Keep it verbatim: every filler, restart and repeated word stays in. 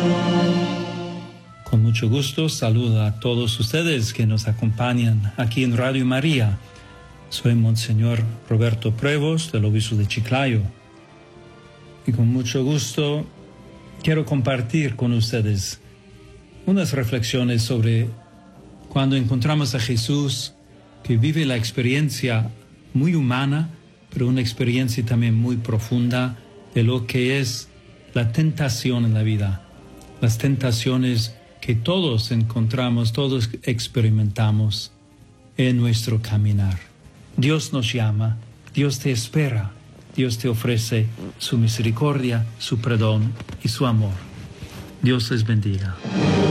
Con mucho gusto saludo a todos ustedes que nos acompañan aquí en Radio María. Soy Monseñor Roberto Prevos, del Obispo de Chiclayo. Y con mucho gusto quiero compartir con ustedes unas reflexiones sobre cuando encontramos a Jesús, que vive la experiencia muy humana, pero una experiencia también muy profunda de lo que es la tentación en la vida. Las tentaciones que todos encontramos, todos experimentamos en nuestro caminar. Dios nos llama, Dios te espera, Dios te ofrece su misericordia, su perdón y su amor. Dios les bendiga.